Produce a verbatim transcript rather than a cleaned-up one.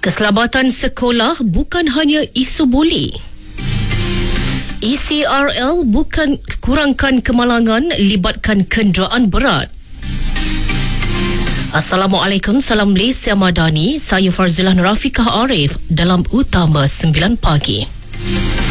Keselamatan sekolah bukan hanya isu buli. E C R L bukan kurangkan kemalangan, libatkan kenderaan berat. Assalamualaikum, salam Malaysia Madani. Saya Farzilah Rafiqah Arif dalam Utama sembilan pagi.